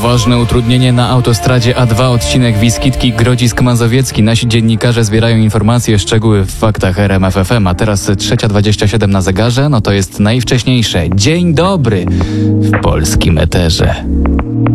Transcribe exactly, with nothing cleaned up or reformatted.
Poważne utrudnienie na autostradzie A dwa, odcinek Wiskitki Grodzisk Mazowiecki. Nasi dziennikarze zbierają informacje, szczegóły w faktach R M F F M, a teraz trzecia dwadzieścia siedem na zegarze, no to jest najwcześniejsze. Dzień dobry w polskim eterze.